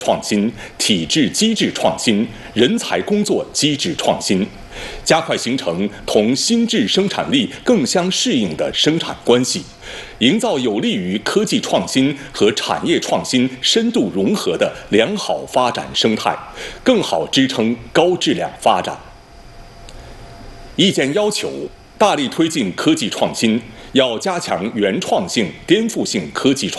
创新、体制机制创新、人才工作机制创新，加快形成同新质生产力更相适应的生产关系，营造有利于科技创新和产业创新深度融合的良好发展生态，更好支撑高质量发展。意见要求：大力推进科技创新，要加强原创性、颠覆性科技创